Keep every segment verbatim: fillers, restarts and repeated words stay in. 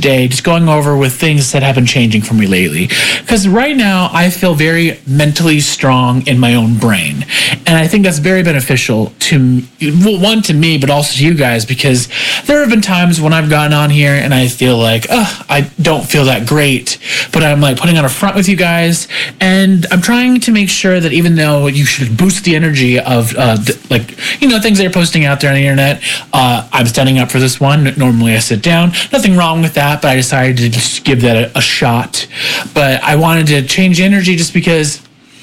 today, just going over with things that have been changing for me lately. Because right now, I feel very mentally strong in my own brain. And I think that's very beneficial to, well, one, to me, but also to you guys, because there have been times when I've gotten on here and I feel like, oh, I don't feel that great, but I'm like putting on a front with you guys. And I'm trying to make sure that even though you should boost the energy of, uh, th- like, you know, things that you're posting out there on the internet, uh, I'm standing up for this one. Normally I sit down. Nothing wrong with that, but I decided to just give that a, a shot. But I wanted to change energy just because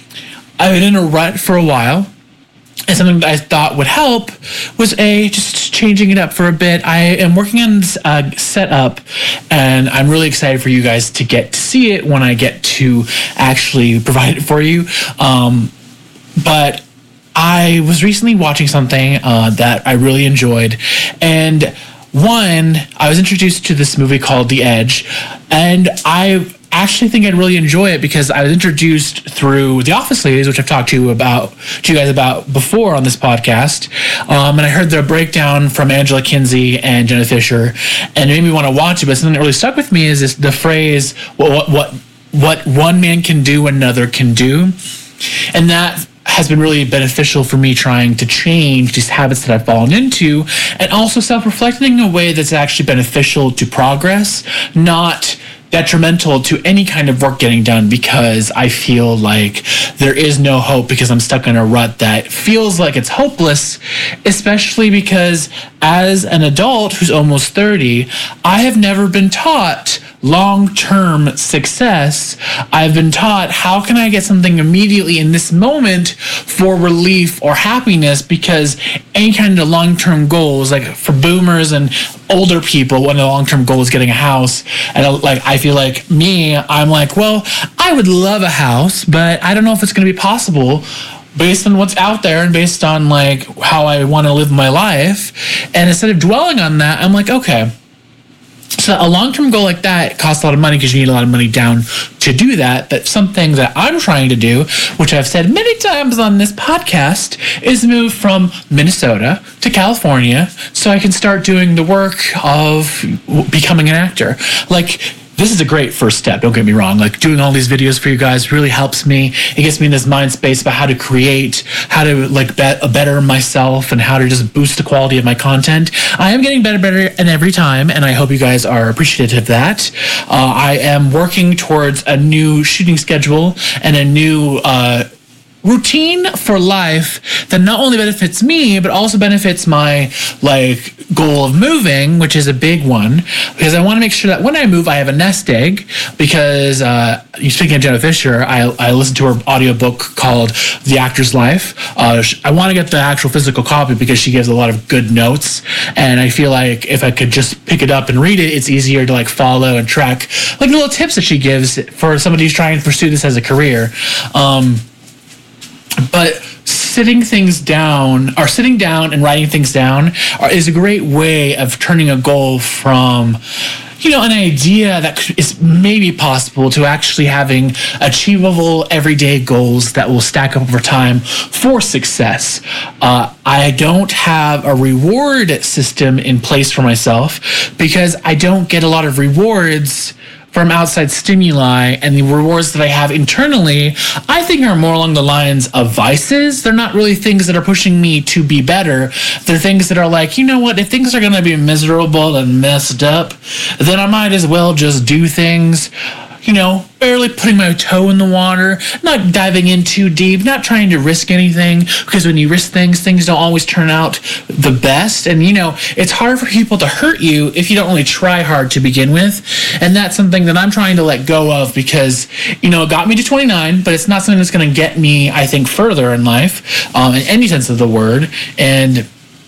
I've been in a rut for a while. And something that I thought would help was a just changing it up for a bit. I am working on this uh, setup, and I'm really excited for you guys to get to see it when I get to actually provide it for you. Um, but I was recently watching something uh, that I really enjoyed, and one, I was introduced to this movie called The Edge, and I actually think I'd really enjoy it because I was introduced through The Office Ladies, which I've talked to you about, to you guys about before on this podcast. Um, and I heard the breakdown from Angela Kinsey and Jenna Fisher, and it made me want to watch it. But something that really stuck with me is this, the phrase, what, what, what one man can do, another can do. And that has been really beneficial for me trying to change these habits that I've fallen into, and also self-reflecting in a way that's actually beneficial to progress, not detrimental to any kind of work getting done, because I feel like there is no hope because I'm stuck in a rut that feels like it's hopeless, especially because as an adult who's almost thirty, I have never been taught long-term success. I've been taught, how can I get something immediately in this moment for relief or happiness? Because any kind of long-term goals, like for boomers and older people, when the long-term goal is getting a house, and like I feel like me, I'm like, well, I would love a house, but I don't know if it's going to be possible based on what's out there and based on like how I want to live my life. And instead of dwelling on that, I'm like, okay, so a long-term goal like that costs a lot of money because you need a lot of money down to do that. But something that I'm trying to do, which I've said many times on this podcast, is move from Minnesota to California so I can start doing the work of becoming an actor. Like, this is a great first step, don't get me wrong. Like, doing all these videos for you guys really helps me. It gets me in this mind space about how to create, how to like bet, better myself, and how to just boost the quality of my content. I am getting better, better, and every time, and I hope you guys are appreciative of that. Uh, I am working towards a new shooting schedule and a new uh, routine for life that not only benefits me, but also benefits my like goal of moving, which is a big one, because I want to make sure that when I move, I have a nest egg. Because uh, speaking of Jenna Fisher, I, I listened to her audiobook called The Actor's Life. Uh, I want to get the actual physical copy because she gives a lot of good notes, and I feel like if I could just pick it up and read it, it's easier to like follow and track like little tips that she gives for somebody who's trying to pursue this as a career. Um, But sitting things down, or sitting down and writing things down, are, is a great way of turning a goal from, you know, an idea that is maybe possible to actually having achievable everyday goals that will stack up over time for success. Uh, I don't have a reward system in place for myself because I don't get a lot of rewards from outside stimuli, and the rewards that I have internally, I think, are more along the lines of vices. They're not really things that are pushing me to be better. They're things that are like, you know what, if things are going to be miserable and messed up, then I might as well just do things, you know, barely putting my toe in the water, not diving in too deep, not trying to risk anything, because when you risk things, things don't always turn out the best. And, you know, it's hard for people to hurt you if you don't really try hard to begin with. And that's something that I'm trying to let go of because, you know, it got me to twenty-nine, but it's not something that's going to get me, I think, further in life, um, in any sense of the word. And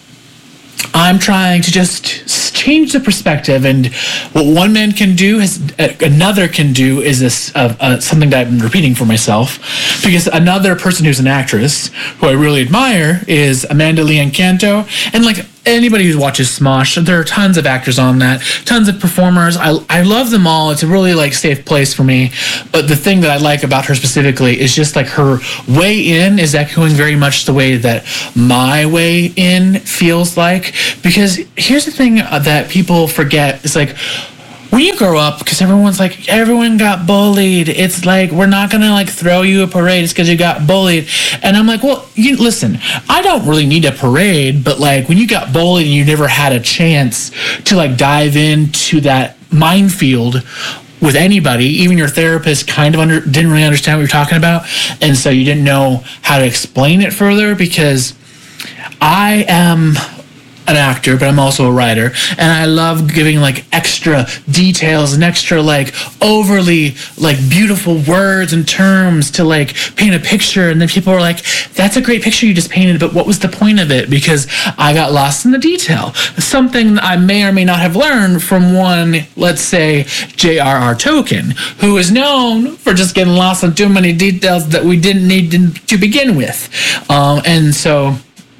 I'm trying to just change the perspective, and what one man can do, has, another can do, is this uh, uh, something that I've been repeating for myself, because another person who's an actress who I really admire is Amanda Leanne Canto, and like anybody who watches Smosh, there are tons of actors on that, tons of performers. I I love them all. It's a really like safe place for me. But the thing that I like about her specifically is just like her way in is echoing very much the way that my way in feels like. Because here's the thing that people forget: is like, when you grow up, because everyone's like, everyone got bullied. It's like, we're not going to like throw you a parade. It's because you got bullied. And I'm like, well, you listen, I don't really need a parade, but like when you got bullied and you never had a chance to like dive into that minefield with anybody, even your therapist kind of under, didn't really understand what you're talking about. And so you didn't know how to explain it further, because I am an actor, but I'm also a writer, and I love giving like extra details and extra like overly like beautiful words and terms to like paint a picture. And then people are like, that's a great picture you just painted, but what was the point of it? Because I got lost in the detail. Something I may or may not have learned from one, let's say J R R Tolkien, who is known for just getting lost in too many details that we didn't need to, to begin with. Um, and so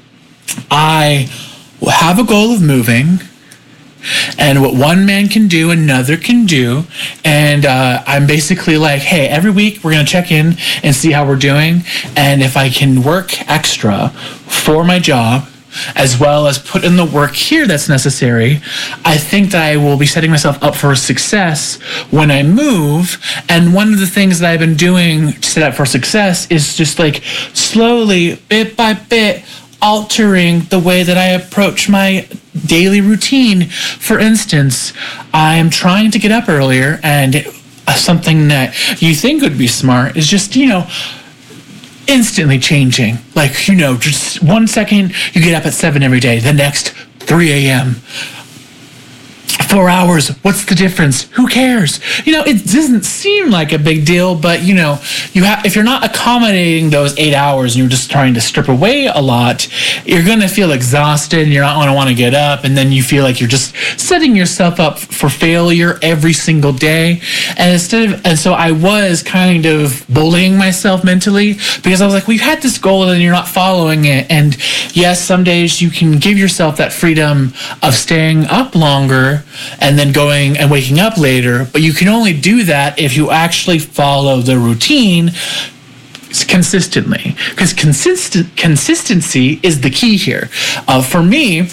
I have a goal of moving, and what one man can do, another can do. And uh, I'm basically like, hey, every week we're going to check in and see how we're doing. And if I can work extra for my job, as well as put in the work here that's necessary, I think that I will be setting myself up for success when I move. And one of the things that I've been doing to set up for success is just like slowly, bit by bit, altering the way that I approach my daily routine. For instance, I'm trying to get up earlier, and something that you think would be smart is just, you know, instantly changing. Like, you know, just one second you get up at seven every day, the next three a.m. Four hours, what's the difference? Who cares? You know, it doesn't seem like a big deal, but you know, you have, if you're not accommodating those eight hours and you're just trying to strip away a lot, you're going to feel exhausted and you're not going to want to get up. And then you feel like you're just setting yourself up for failure every single day. And instead of, and so I was kind of bullying myself mentally, because I was like, we've had this goal and you're not following it. And yes, some days you can give yourself that freedom of staying up longer and then going and waking up later, but you can only do that if you actually follow the routine consistently, because consistent consistency is the key here. Uh, for me,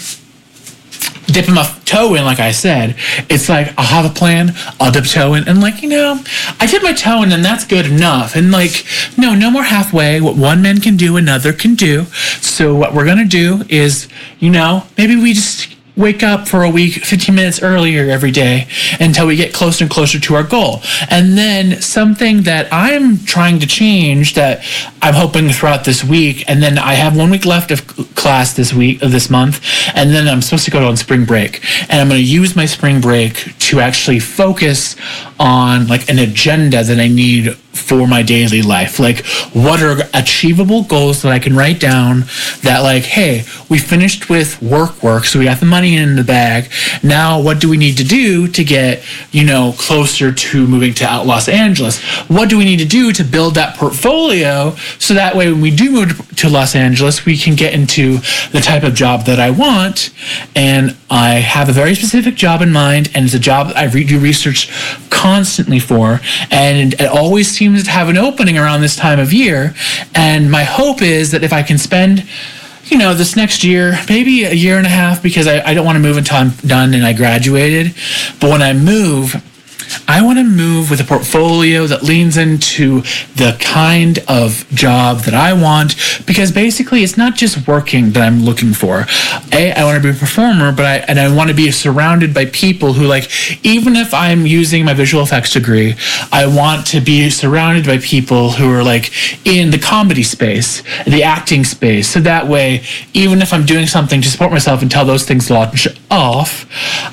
dipping my toe in, like I said, it's like I'll have a plan, I'll dip toe in, and like, you know, I dip my toe in and that's good enough. And like, no, no more halfway. What one man can do, another can do. So what we're gonna do is, you know, maybe we just wake up for a week fifteen minutes earlier every day until we get closer and closer to our goal. And then something that I'm trying to change that I'm hoping throughout this week, and then I have one week left of class this week, of this month, and then I'm supposed to go on spring break. And I'm going to use my spring break to actually focus on like an agenda that I need for my daily life. Like, what are achievable goals that I can write down that like, hey, we finished with work work, so we got the money in the bag. Now what do we need to do to get, you know, closer to moving to out Los Angeles? What do we need to do to build that portfolio so that way when we do move to Los Angeles, we can get into the type of job that I want? And I have a very specific job in mind, and it's a job that I re- do research constantly for, and it always seems to have an opening around this time of year. And my hope is that if I can spend, you know, this next year, maybe a year and a half, because I, I don't want to move until I'm done and I graduated, but when I move, I want to move with a portfolio that leans into the kind of job that I want, because basically it's not just working that I'm looking for. A, I want to be a performer, but I and I want to be surrounded by people who, like, even if I'm using my visual effects degree, I want to be surrounded by people who are like in the comedy space, the acting space. So that way, even if I'm doing something to support myself until those things launch off,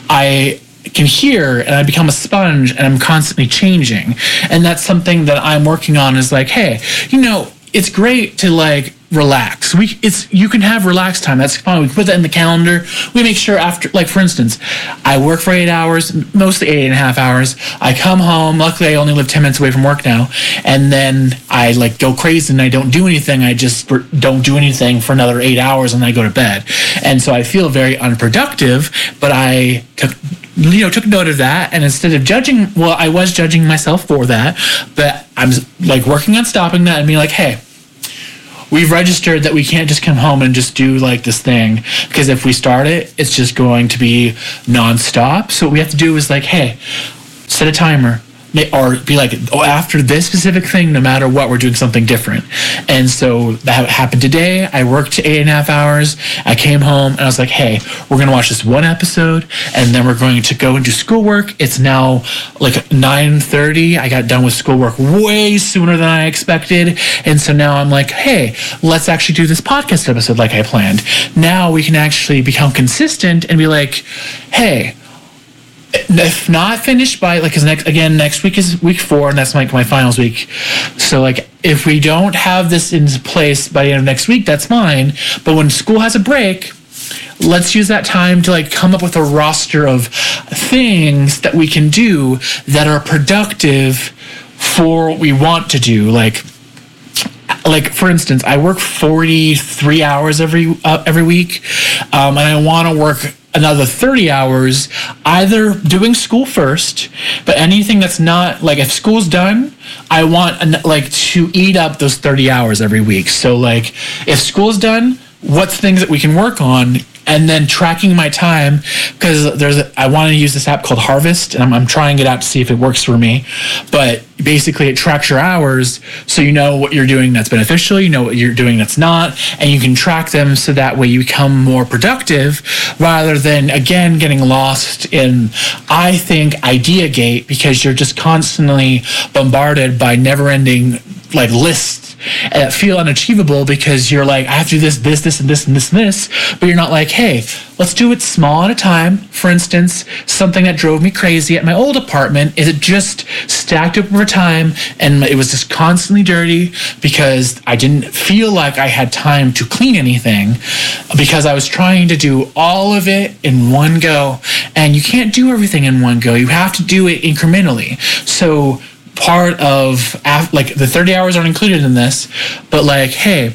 I can hear and I become a sponge and I'm constantly changing. And that's something that I'm working on, is like, hey, you know, it's great to like relax. We it's you can have relax time. That's fine. We put that in the calendar. We make sure after, like, for instance, I work for eight hours, mostly eight and a half hours. I come home. Luckily, I only live ten minutes away from work now. And then I like go crazy and I don't do anything. I just don't do anything for another eight hours and I go to bed. And so I feel very unproductive, but I took you know, took note of that, and instead of judging, well, I was judging myself for that, but I'm like working on stopping that and being like, hey, we've registered that we can't just come home and just do like this thing, because if we start it, it's just going to be nonstop. So what we have to do is like, hey, set a timer, or be like, oh, after this specific thing, no matter what, we're doing something different. And so that happened today. I worked eight and a half hours. I came home and I was like, hey, we're going to watch this one episode and then we're going to go and do schoolwork. It's now like nine thirty. I got done with schoolwork way sooner than I expected. And so now I'm like, hey, let's actually do this podcast episode like I planned. Now we can actually become consistent and be like, hey, if not finished by, like, cause next, again, next week is week four, and that's like my finals week. So, like, if we don't have this in place by the end of next week, that's fine. But when school has a break, let's use that time to, like, come up with a roster of things that we can do that are productive for what we want to do. Like, like for instance, I work forty-three hours every uh, every week, um, and I want to work another thirty hours, either doing school first, but anything that's not, like, if school's done, I want, an, like, to eat up those thirty hours every week. So, like, if school's done, what's things that we can work on, and then tracking my time, because there's a, I want to use this app called Harvest, and I'm, I'm trying it out to see if it works for me. But basically, it tracks your hours, so you know what you're doing that's beneficial, you know what you're doing that's not, and you can track them so that way you become more productive, rather than, again, getting lost in, I think, idea gate, because you're just constantly bombarded by never-ending, like, lists that feel unachievable, because you're like, I have to do this, this, this, and this, and this, and this, but you're not like, hey, let's do it small at a time. For instance, something that drove me crazy at my old apartment is it just stacked up over time, and it was just constantly dirty because I didn't feel like I had time to clean anything, because I was trying to do all of it in one go, and you can't do everything in one go. You have to do it incrementally. So part of, like, the thirty hours aren't included in this, but, like, hey,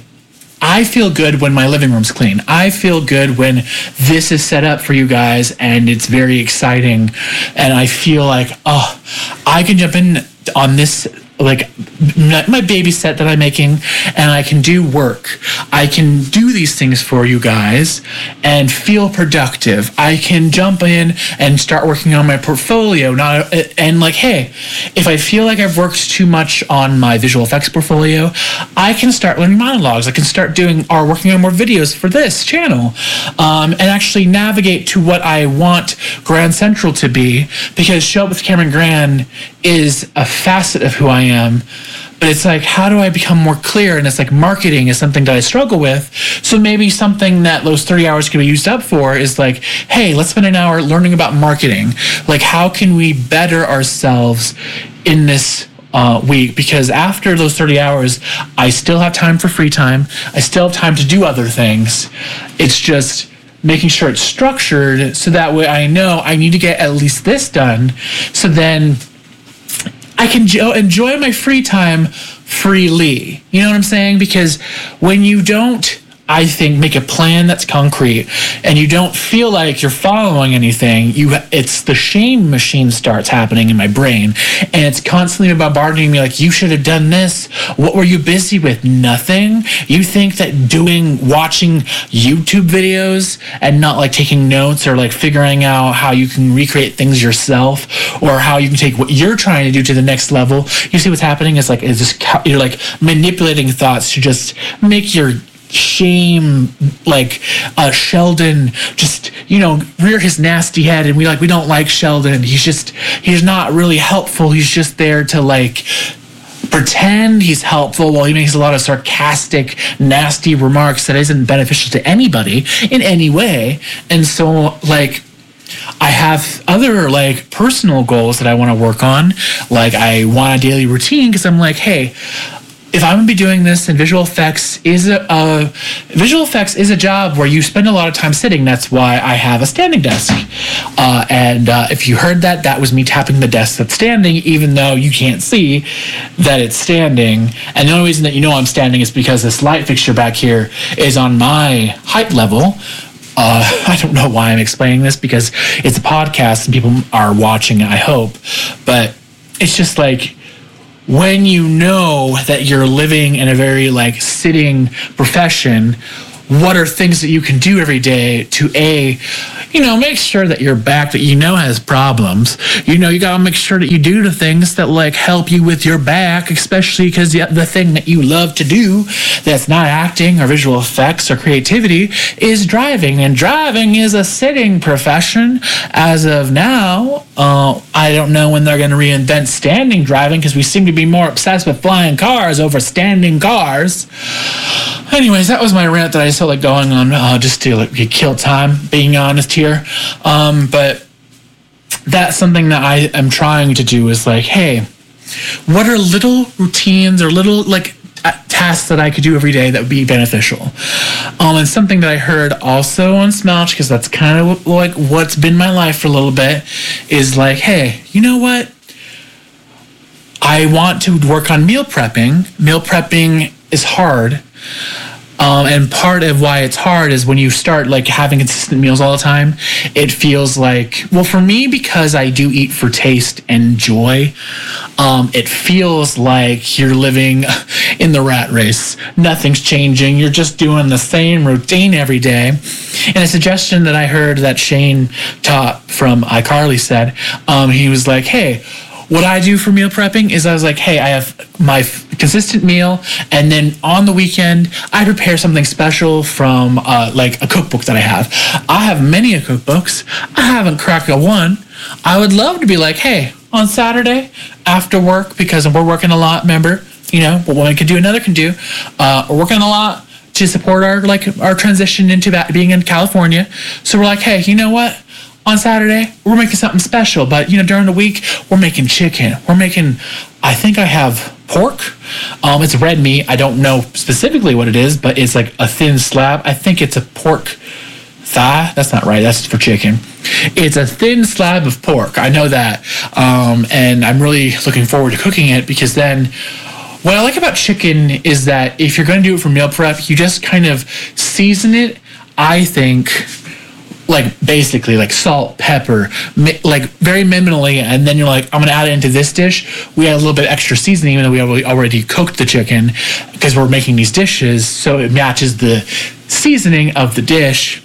I feel good when my living room's clean. I feel good when this is set up for you guys and it's very exciting, and I feel like, oh, I can jump in on this, like, my baby set that I'm making, and I can do work. I can do these things for you guys and feel productive. I can jump in and start working on my portfolio. Not and like, hey, if I feel like I've worked too much on my visual effects portfolio, I can start learning monologues. I can start doing or working on more videos for this channel, um, and actually navigate to what I want Grand Central to be, because Show Up with Cameron Grand is a facet of who I am. But it's like, how do I become more clear? And it's like, marketing is something that I struggle with. So maybe something that those thirty hours can be used up for is like, hey, let's spend an hour learning about marketing. Like, how can we better ourselves in this uh, week? Because after those thirty hours, I still have time for free time. I still have time to do other things. It's just making sure it's structured so that way I know I need to get at least this done. So then I can jo- enjoy my free time freely. You know what I'm saying? Because when you don't, I think, make a plan that's concrete, and you don't feel like you're following anything, you it's the shame machine starts happening in my brain, and it's constantly bombarding me like, you should have done this. What were you busy with? Nothing. You think that doing watching YouTube videos and not, like, taking notes or, like, figuring out how you can recreate things yourself, or how you can take what you're trying to do to the next level. You see what's happening? It's like, it's just, you're like manipulating thoughts to just make your shame, like, uh, Sheldon just, you know, rear his nasty head, and we like we don't like Sheldon. He's just, he's not really helpful. He's just there to, like, pretend he's helpful while he makes a lot of sarcastic, nasty remarks that isn't beneficial to anybody in any way. And so, like, I have other, like, personal goals that I want to work on. Like, I want a daily routine, because I'm like, hey, if I'm gonna be doing this, and visual effects is a uh, visual effects is a job where you spend a lot of time sitting. That's why I have a standing desk. Uh, and uh, if you heard that, that was me tapping the desk that's standing, even though you can't see that it's standing. And the only reason that you know I'm standing is because this light fixture back here is on my height level. Uh, I don't know why I'm explaining this, because it's a podcast and people are watching, I hope. But it's just like, when you know that you're living in a very, like, sitting profession, what are things that you can do every day to a, you know, make sure that your back that you know has problems. You know, you gotta make sure that you do the things that like help you with your back, especially because the, the thing that you love to do that's not acting or visual effects or creativity is driving. And driving is a sitting profession as of now. Uh, I don't know when they're going to reinvent standing driving because we seem to be more obsessed with flying cars over standing cars. Anyways, that was my rant that I just felt like going on uh, just to like kill time, being honest here. Um, but that's something that I am trying to do is like, hey, what are little routines or little like tasks that I could do every day that would be beneficial? Um, and something that I heard also on Smelch, because that's kind of like what's been my life for a little bit, is like, hey, you know what? I want to work on meal prepping. Meal prepping is hard. Um, and part of why it's hard is when you start like having consistent meals all the time, it feels like, well, for me, because I do eat for taste and joy, um, it feels like you're living in the rat race. Nothing's changing. You're just doing the same routine every day. And a suggestion that I heard that Shane taught from iCarly said, um, he was like, hey, what I do for meal prepping is I was like, hey, I have my f- consistent meal, and then on the weekend, I prepare something special from uh, like a cookbook that I have. I have many cookbooks. I haven't cracked a one. I would love to be like, hey, on Saturday after work, because we're working a lot, remember, you know, what one can do, another can do. Uh, we're working a lot to support our like our transition into that, being in California. So we're like, hey, you know what? On Saturday, we're making something special, but, you know, during the week, we're making chicken. We're making, I think I have pork. Um, it's red meat. I don't know specifically what it is, but it's like a thin slab. I think it's a pork thigh. That's not right. That's for chicken. It's a thin slab of pork. I know that. Um, and I'm really looking forward to cooking it because then what I like about chicken is that if you're going to do it for meal prep, you just kind of season it, I think, like basically like salt, pepper, mi- like very minimally, and then you're like, I'm gonna add it into this dish. We add a little bit extra seasoning, even though we already, already cooked the chicken, because we're making these dishes, so it matches the seasoning of the dish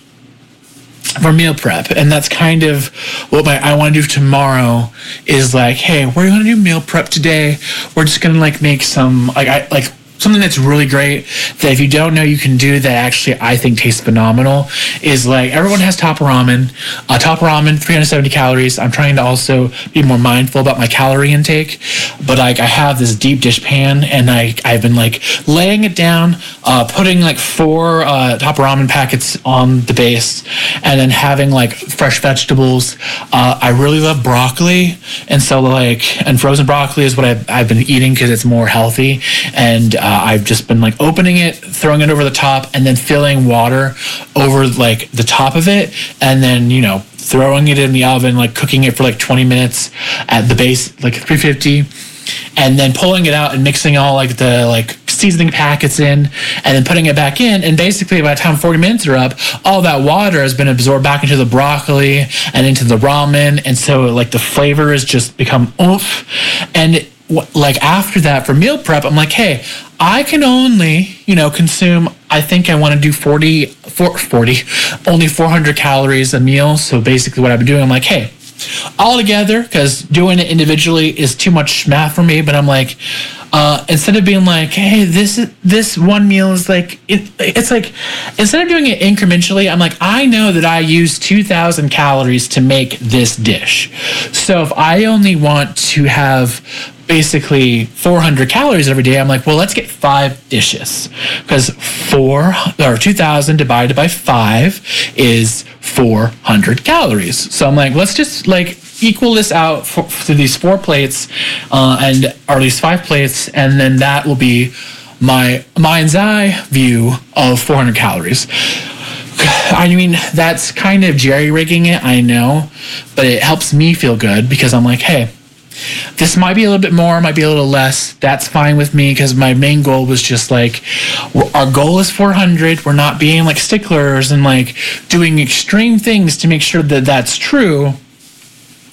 for meal prep. And that's kind of what my I want to do tomorrow is like, hey, we're gonna do meal prep today. We're just gonna like make some like I like. Something that's really great that if you don't know you can do that actually I think tastes phenomenal is like everyone has Top Ramen. Uh, Top Ramen, three hundred seventy calories. I'm trying to also be more mindful about my calorie intake, but like I have this deep dish pan and I, I've been like laying it down, uh, putting like four uh, Top Ramen packets on the base and then having like fresh vegetables. Uh, I really love broccoli, and so like, and frozen broccoli is what I've, I've been eating because it's more healthy. And uh, Uh, I've just been like opening it, throwing it over the top, and then filling water over like the top of it, and then, you know, throwing it in the oven, like cooking it for like twenty minutes at the base, like three fifty, and then pulling it out and mixing all like the like seasoning packets in, and then putting it back in. And basically by the time forty minutes are up, all that water has been absorbed back into the broccoli and into the ramen, and so like the flavor has just become oomph. And it, like after that for meal prep, I'm like, hey, I can only, you know, consume, I think I want to do forty, forty, only four hundred calories a meal. So basically what I've been doing, I'm like, hey, all together, because doing it individually is too much math for me, but I'm like, uh, instead of being like, hey, this this one meal is like, it, it's like, instead of doing it incrementally, I'm like, I know that I use two thousand calories to make this dish. So if I only want to have basically four hundred calories every day, I'm like, well, let's get five dishes, because four or two thousand divided by five is four hundred calories. So I'm like, let's just like equal this out for, for these four plates, uh, and or at least five plates, and then that will be my mind's eye view of four hundred calories. I mean, that's kind of jerry-rigging it, I know, but it helps me feel good because I'm like, hey, this might be a little bit more, might be a little less. That's fine with me because my main goal was just like, our goal is four hundred. We're not being like sticklers and like doing extreme things to make sure that that's true.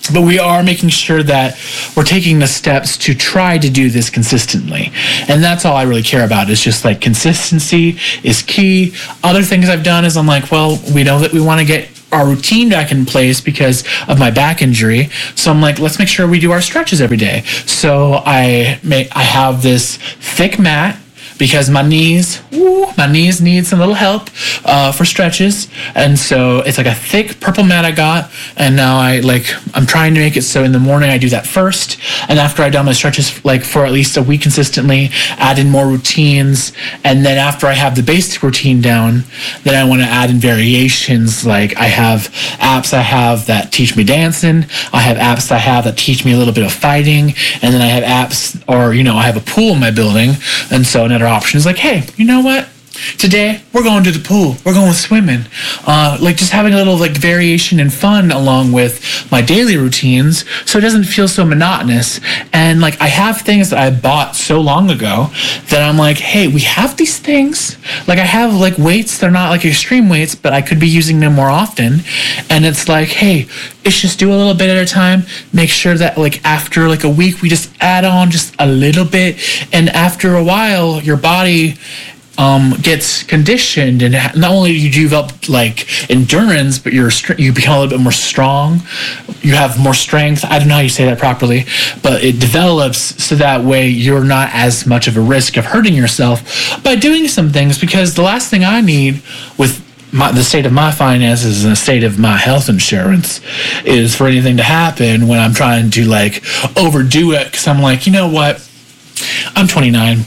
But we are making sure that we're taking the steps to try to do this consistently. And that's all I really care about. Is just like consistency is key. Other things I've done is I'm like, well, we know that we want to get our routine back in place because of my back injury. So I'm like, let's make sure we do our stretches every day. So I may, I have this thick mat because my knees, woo, my knees need some little help uh, for stretches. And so it's like a thick purple mat I got. And now I like, I'm trying to make it so in the morning I do that first. And after I've done my stretches like for at least a week consistently, add in more routines. And then after I have the basic routine down, then I want to add in variations. Like I have apps I have that teach me dancing. I have apps I have that teach me a little bit of fighting. And then I have apps, or, you know, I have a pool in my building. And so another option is like, hey, you know what? Today we're going to the pool. We're going swimming. Uh, like just having a little like variation and fun along with my daily routines, so it doesn't feel so monotonous. And like I have things that I bought so long ago that I'm like, hey, we have these things. Like I have like weights. They're not like extreme weights, but I could be using them more often. And it's like, hey, it's just do a little bit at a time. Make sure that like after like a week, we just add on just a little bit. And after a while, your body um, gets conditioned, and not only do you develop like endurance, but you're you become a little bit more strong. You have more strength. I don't know how you say that properly, but it develops so that way you're not as much of a risk of hurting yourself by doing some things. Because the last thing I need with My, the state of my finances and the state of my health insurance is for anything to happen when I'm trying to like overdo it, because I'm like, you know what, I'm twenty-nine,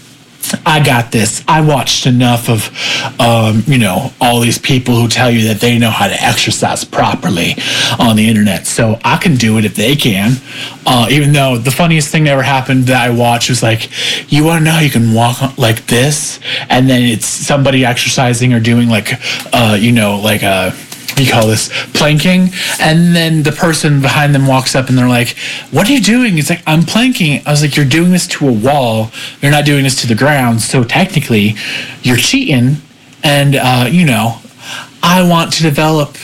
I got this. I watched enough of um, you know, all these people who tell you that they know how to exercise properly on the internet, so I can do it if they can. Uh, even though the funniest thing that ever happened that I watched was like, you want to know how you can walk like this, and then it's somebody exercising or doing like uh, you know, like a, what do you call this, planking, and then the person behind them walks up and they're like, what are you doing? It's like, I'm planking. I was like, you're doing this to a wall, you're not doing this to the ground, so technically you're cheating. And uh, you know, I want to develop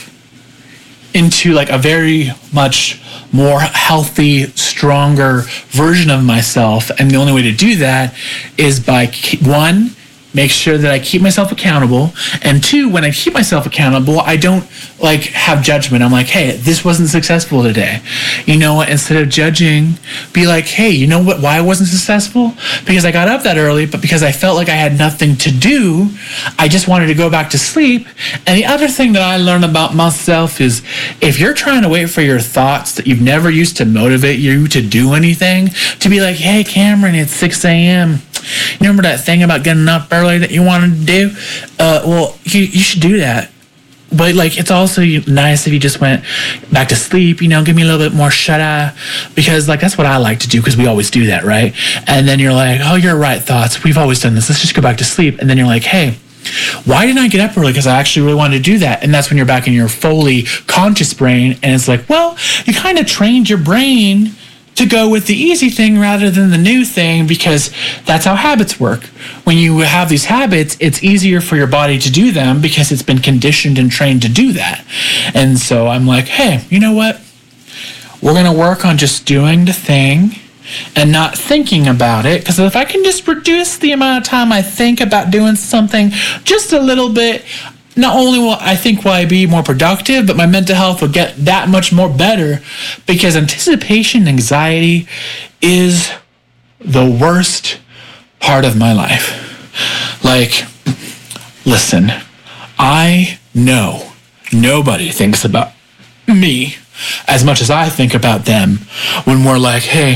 into like a very much more healthy, stronger version of myself, and the only way to do that is by, one, make sure that I keep myself accountable, and two, when I keep myself accountable, I don't like have judgment. I'm like, hey, this wasn't successful today. You know what? Instead of judging, be like, hey, you know what? Why I wasn't successful? Because I got up that early, but because I felt like I had nothing to do, I just wanted to go back to sleep. And the other thing that I learned about myself is, if you're trying to wait for your thoughts that you've never used to motivate you to do anything, to be like, hey, Cameron, it's six a.m. You remember that thing about getting up early that you wanted to do? Uh, well, you, you should do that. But like, it's also nice if you just went back to sleep, you know, give me a little bit more shut eye, because like, that's what I like to do, because we always do that, right? And then you're like, oh, you're right, thoughts. We've always done this. Let's just go back to sleep. And then you're like, hey, why didn't I get up early? Because I actually really wanted to do that. And that's when you're back in your fully conscious brain. And it's like, well, you kind of trained your brain to go with the easy thing rather than the new thing, because that's how habits work. When you have these habits, it's easier for your body to do them because it's been conditioned and trained to do that. And so I'm like, hey, you know what? We're going to work on just doing the thing and not thinking about it, because if I can just reduce the amount of time I think about doing something just a little bit, not only will I think will I be more productive, but my mental health will get that much more better, because anticipation anxiety is the worst part of my life. Like, listen, I know nobody thinks about me as much as I think about them when we're like, hey,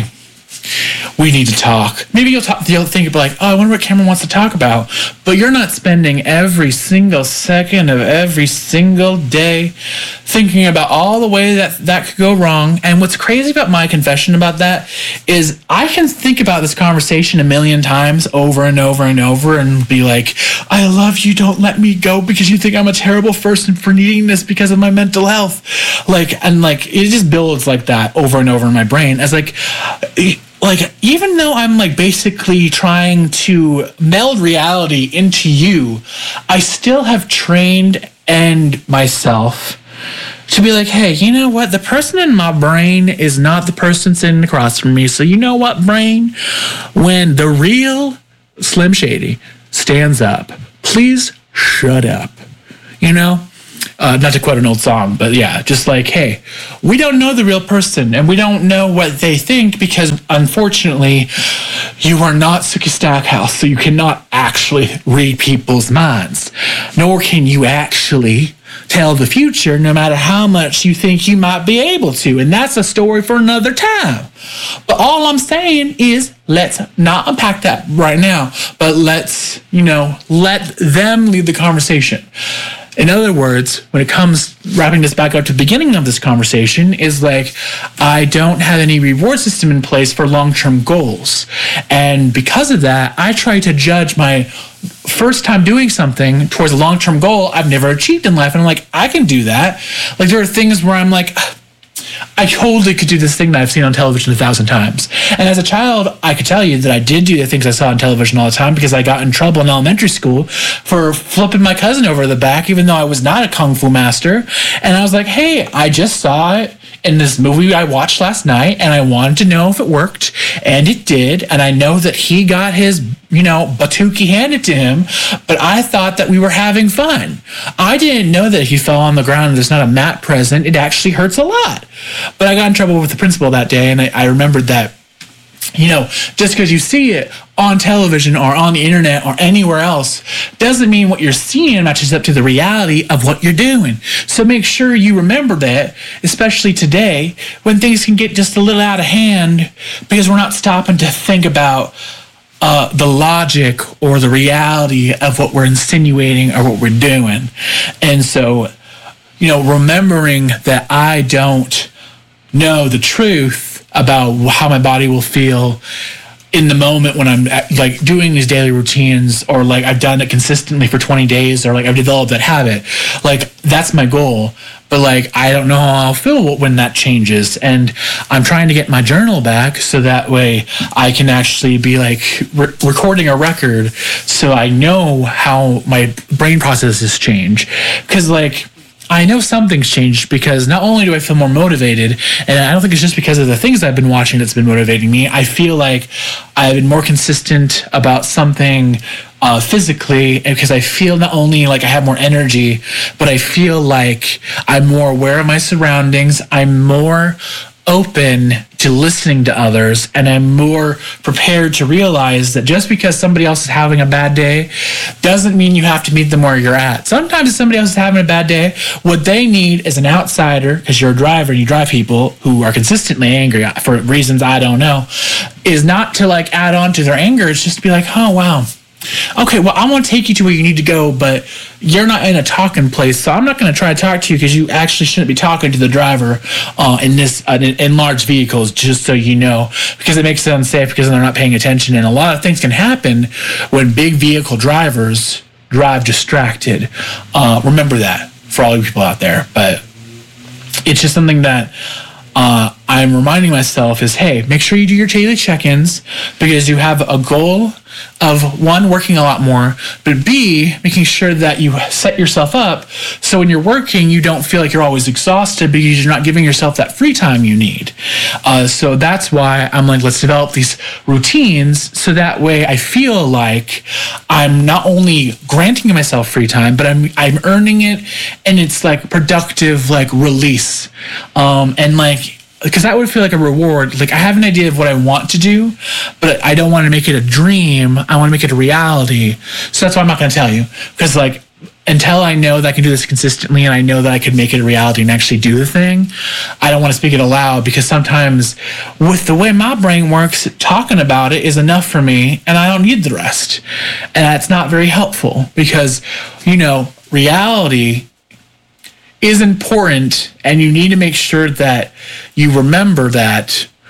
we need to talk. Maybe you'll talk, you'll think like, oh, I wonder what Cameron wants to talk about. But you're not spending every single second of every single day thinking about all the way that that could go wrong. And what's crazy about my confession about that is I can think about this conversation a million times over and over and over and be like, I love you, don't let me go because you think I'm a terrible person for needing this because of my mental health. Like, and like, it just builds like that over and over in my brain as like, like, even though I'm like basically trying to meld reality into you, I still have trained and myself to be like, hey, you know what? The person in my brain is not the person sitting across from me. So you know what, brain? When the real Slim Shady stands up, please shut up. You know? Uh, not to quote an old song, but yeah, just like, hey, we don't know the real person and we don't know what they think because, unfortunately, you are not Sookie Stackhouse, so you cannot actually read people's minds, nor can you actually tell the future, no matter how much you think you might be able to. And that's a story for another time. But all I'm saying is, let's not unpack that right now, but let's, you know, let them lead the conversation. In other words, when it comes, wrapping this back up to the beginning of this conversation, is like, I don't have any reward system in place for long-term goals. And because of that, I try to judge my first time doing something towards a long-term goal I've never achieved in life. And I'm like, I can do that. Like, there are things where I'm like, I totally could do this thing that I've seen on television a thousand times. And as a child, I could tell you that I did do the things I saw on television all the time because I got in trouble in elementary school for flipping my cousin over the back, even though I was not a kung fu master. And I was like, hey, I just saw it in this movie I watched last night, and I wanted to know if it worked, and it did. And I know that he got his, you know, batuki handed to him, but I thought that we were having fun. I didn't know that if you fell on the ground and there's not a mat present, it actually hurts a lot. But I got in trouble with the principal that day, and I, I remembered that, you know, just because you see it on television or on the internet or anywhere else doesn't mean what you're seeing matches up to the reality of what you're doing. So make sure you remember that, especially today when things can get just a little out of hand, because we're not stopping to think about uh, the logic or the reality of what we're insinuating or what we're doing. And so, you know, remembering that I don't know the truth about how my body will feel in the moment when I'm like doing these daily routines, or like I've done it consistently for twenty days, or like I've developed that habit. Like, that's my goal. But like, I don't know how I'll feel when that changes. And I'm trying to get my journal back so that way I can actually be like re- recording a record so I know how my brain processes change. Because like, I know something's changed, because not only do I feel more motivated, and I don't think it's just because of the things I've been watching that's been motivating me, I feel like I've been more consistent about something uh, physically, and because I feel not only like I have more energy, but I feel like I'm more aware of my surroundings, I'm more open to listening to others, and I'm more prepared to realize that just because somebody else is having a bad day doesn't mean you have to meet them where you're at. Sometimes if somebody else is having a bad day, what they need is an outsider, because you're a driver and you drive people who are consistently angry for reasons I don't know, is not to like add on to their anger. It's just to be like, oh, wow. Okay, well, I want to take you to where you need to go, but you're not in a talking place, so I'm not going to try to talk to you because you actually shouldn't be talking to the driver uh, in this uh, in, in large vehicles, just so you know, because it makes it unsafe because they're not paying attention. And a lot of things can happen when big vehicle drivers drive distracted. Uh, remember that for all you people out there. But it's just something that uh, I'm reminding myself is, hey, make sure you do your daily check-ins, because you have a goal of, one, working a lot more, but B, making sure that you set yourself up so when you're working, you don't feel like you're always exhausted because you're not giving yourself that free time you need. Uh, so that's why I'm like, let's develop these routines so that way I feel like I'm not only granting myself free time, but I'm I'm earning it, and it's like productive, like release. Um, and like, because that would feel like a reward. Like, I have an idea of what I want to do, but I don't want to make it a dream. I want to make it a reality. So that's why I'm not going to tell you. Because, like, until I know that I can do this consistently and I know that I can make it a reality and actually do the thing, I don't want to speak it aloud, because sometimes with the way my brain works, talking about it is enough for me and I don't need the rest. And that's not very helpful, because, you know, reality is important, and you need to make sure that you remember that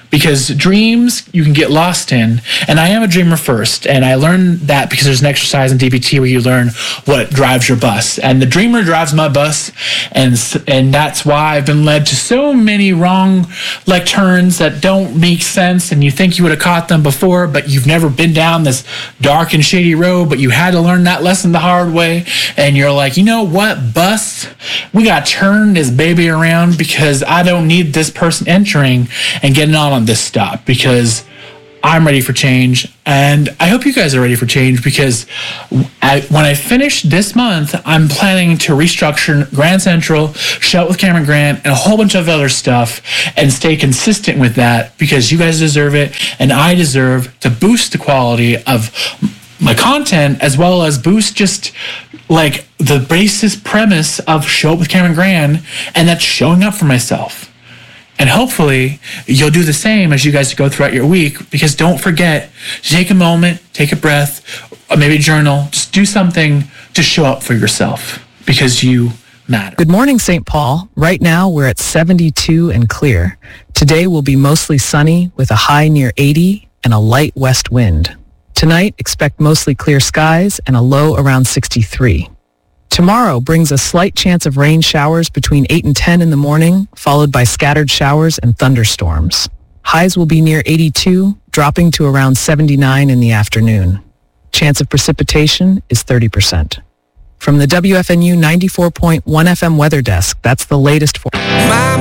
because dreams you can get lost in. And I am a dreamer first, and I learned that because there's an exercise in D B T where you learn what drives your bus, and the dreamer drives my bus, and and that's why I've been led to so many wrong like turns that don't make sense, and you think you would have caught them before, but you've never been down this dark and shady road, but you had to learn that lesson the hard way, and you're like, you know what, bus, we got to turn this baby around because I don't need this person entering and getting on on this stop, because I'm ready for change, and I hope you guys are ready for change, because I, when I finish this month, I'm planning to restructure Grand Central, Shout with Cameron Grant, and a whole bunch of other stuff, and stay consistent with that, because you guys deserve it, and I deserve to boost the quality of my content, as well as boost just like the basis premise of Show Up with Cameron Grant, and that's showing up for myself. And hopefully you'll do the same as you guys go throughout your week, because don't forget to take a moment, take a breath, or maybe journal. Just do something to show up for yourself, because you matter. Good morning, Saint Paul. Right now we're at seventy-two and clear. Today will be mostly sunny with a high near eighty and a light west wind. Tonight, expect mostly clear skies and a low around sixty-three. Tomorrow brings a slight chance of rain showers between eight and ten in the morning, followed by scattered showers and thunderstorms. Highs will be near eighty-two, dropping to around seventy-nine in the afternoon. Chance of precipitation is thirty percent. From the W F N U ninety-four point one F M Weather Desk, that's the latest for...